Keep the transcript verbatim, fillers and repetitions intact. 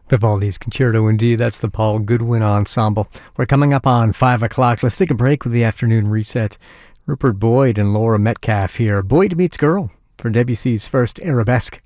Vivaldi's Concerto, indeed. That's the Paul Goodwin Ensemble. We're coming up on five o'clock. Let's take a break with the afternoon reset. Rupert Boyd and Laura Metcalf here. Boyd meets Girl for Debussy's first Arabesque